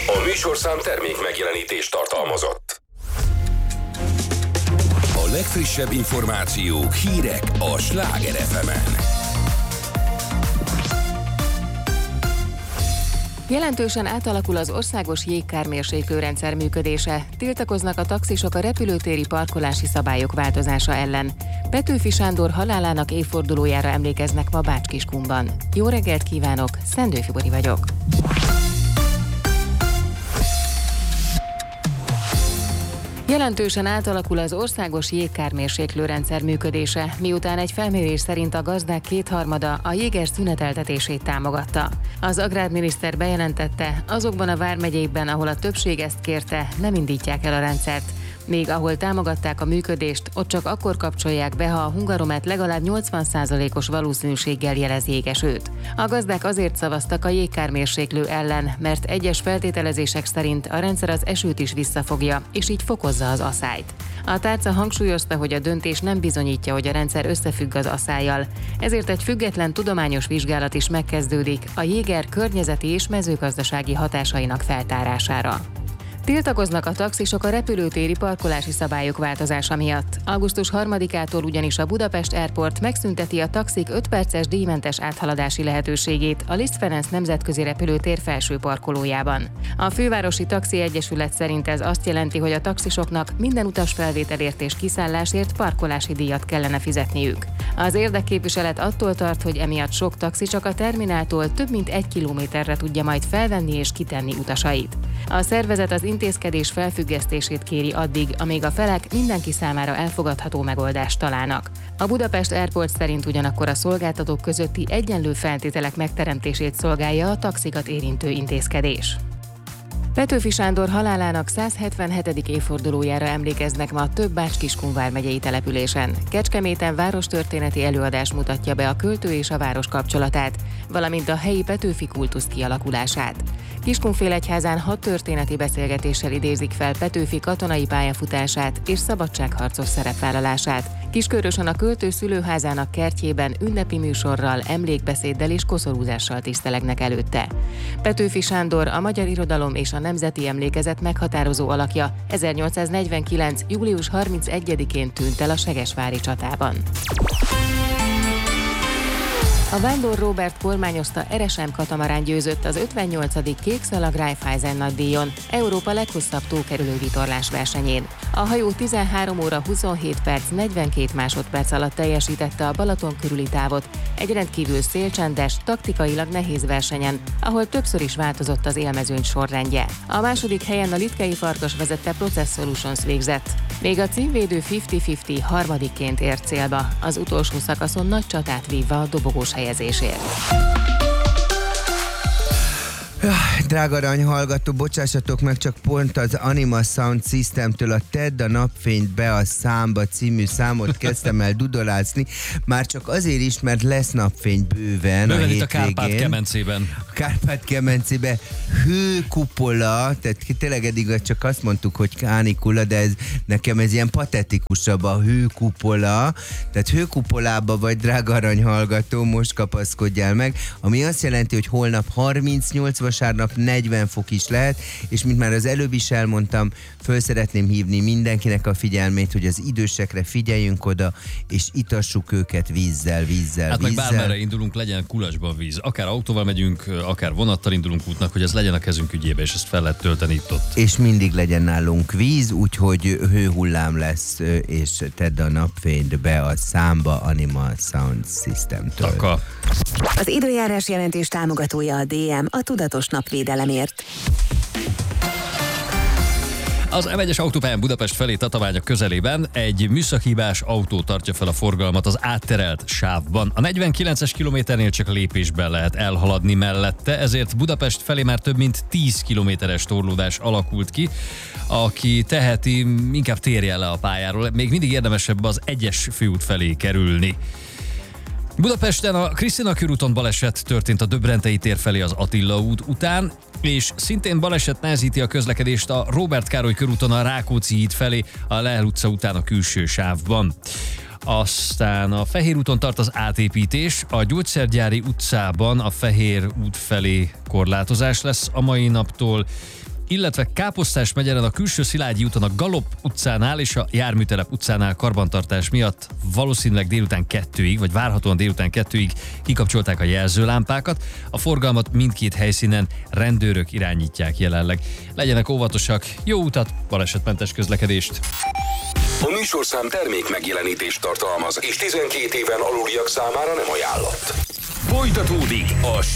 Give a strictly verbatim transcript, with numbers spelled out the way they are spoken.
A műsorszám termék megjelenítést tartalmazott. A legfrissebb információk, hírek a Sláger ef emen. Jelentősen átalakul az országos jégkármérséklőrendszer működése. Tiltakoznak a taxisok a repülőtéri parkolási szabályok változása ellen. Petőfi Sándor halálának évfordulójára emlékeznek ma Bács-Kiskunban. Jó reggelt kívánok, Szendő Fibori vagyok. Jelentősen átalakul az országos jégkármérséklőrendszer működése, miután egy felmérés szerint a gazdák kétharmada a jéger szüneteltetését támogatta. Az agrárminiszter bejelentette, azokban a vármegyékben, ahol a többség ezt kérte, nem indítják el a rendszert. Még ahol támogatták a működést, ott csak akkor kapcsolják be, ha a hungaromet legalább nyolcvan százalékos valószínűséggel jelez jégesőt. A gazdák azért szavaztak a jégkármérséklő ellen, mert egyes feltételezések szerint a rendszer az esőt is visszafogja, és így fokozza az aszályt. A tárca hangsúlyozta, hogy a döntés nem bizonyítja, hogy a rendszer összefügg az aszályjal. Ezért egy független tudományos vizsgálat is megkezdődik a jéger környezeti és mezőgazdasági hatásainak feltárására. Tiltakoznak a taxisok a repülőtéri parkolási szabályok változása miatt. augusztus harmadikától ugyanis a Budapest Airport megszünteti a taxik öt perces díjmentes áthaladási lehetőségét a Liszt Ferenc nemzetközi repülőtér felső parkolójában. A Fővárosi Taxi Egyesület szerint ez azt jelenti, hogy a taxisoknak minden utasfelvételért és kiszállásért parkolási díjat kellene fizetniük. Az érdekképviselet attól tart, hogy emiatt sok taxi csak a termináltól több mint egy kilométerre tudja majd felvenni és kitenni utasait. A szervezet az intézkedés felfüggesztését kéri addig, amíg a felek mindenki számára elfogadható megoldást találnak. A Budapest Airport szerint ugyanakkor a szolgáltatók közötti egyenlő feltételek megteremtését szolgálja a taxikat érintő intézkedés. Petőfi Sándor halálának száz hetvenhetedik évfordulójára emlékeznek ma több Bács-Kiskun vármegyei településen. Kecskeméten várostörténeti előadás mutatja be a költő és a város kapcsolatát, valamint a helyi Petőfi kultusz kialakulását. Kiskunfélegyházán hat történeti beszélgetéssel idézik fel Petőfi katonai pályafutását és szabadságharcos szerepvállalását. Kiskörösön a költő szülőházának kertjében ünnepi műsorral, emlékbeszéddel és koszorúzással tisztelegnek előtte. Petőfi Sándor a magyar irodalom és a nemzeti emlékezet meghatározó alakja, ezernyolcszáznegyvenkilenc. július harmincegyedikén tűnt el a segesvári csatában. A Vándor Róbert kormányozta er es em katamarán győzött az ötvennyolcadik Kékszalag Raiffeisen nagydíjon, Európa leghosszabb tókerülő vitorlás versenyén. A hajó tizenhárom óra huszonhét perc negyvenkét másodperc alatt teljesítette a Balaton körüli távot, egy rendkívül szélcsendes, taktikailag nehéz versenyen, ahol többször is változott az élmezőny sorrendje. A második helyen a Litkei Farkas vezette Process Solutions végzett. Még a címvédő ötven-ötven harmadikként ért célba, az utolsó szakaszon nagy csatát vívva a dobogós helyezésért. Drága arany hallgató, bocsássatok meg, csak pont az Anima Sound Systemtől a Tedd a napfényt be a számba című számot kezdtem el dudolázni, már csak azért is, mert lesz napfény bőven, bőven a hétvégén. Itt a Kárpát-Kemencében. Kárpát-Kemencében hőkupola, tehát tényleg eddig csak azt mondtuk, hogy kánikula, de ez, nekem ez ilyen patetikusabb, a hőkupola, tehát hőkupolába vagy, drága arany hallgató, most kapaszkodjál meg, ami azt jelenti, hogy holnap harmincnyolc, vasárnap negyven fok is lehet, és mint már az előbb is elmondtam, föl szeretném hívni mindenkinek a figyelmét, hogy az idősekre figyeljünk oda, és itassuk őket vízzel, vízzel, hát vízzel. Hát meg bármerre indulunk, legyen kulasban víz. Akár autóval megyünk, akár vonattal indulunk útnak, hogy ez legyen a kezünk ügyébe, és ezt fel lehet tölteni itt-ott. És mindig legyen nálunk víz, úgyhogy hőhullám lesz, és tedd a napfényt be a számba Anima Sound Systemtől. Taka. Az időjárás jelentés támogatója a dé em, a tudatos napvédelemért. Az em egyes autópályán Budapest felé Tatabánya közelében egy műszakihibás autó tartja fel a forgalmat az átterelt sávban. A negyvenkilences kilométernél csak lépésben lehet elhaladni mellette, ezért Budapest felé már több mint tíz kilométeres torlódás alakult ki. Aki teheti, inkább térjen le a pályáról, még mindig érdemesebb az egyes főút felé kerülni. Budapesten a Krisztina körúton baleset történt a Döbrentei tér felé az Attila út után, és szintén baleset nehezíti a közlekedést a Róbert Károly körúton a Rákóczi híd felé a Lehel utca után a külső sávban. Aztán a Fehér úton tart az átépítés, a Gyógyszergyári utcában a Fehér út felé korlátozás lesz a mai naptól, illetve Káposztás megyeren a külső Szilágyi úton a Galop utcánál és a Járműtelep utcánál karbantartás miatt valószínűleg délután kettőig, vagy várhatóan délután kettőig kikapcsolták a jelzőlámpákat. A forgalmat mindkét helyszínen rendőrök irányítják jelenleg. Legyenek óvatosak, jó utat, balesetmentes közlekedést! A műsorszám termék megjelenítést tartalmaz, és tizenkét éven aluliak számára nem ajánlott. Folytatódik a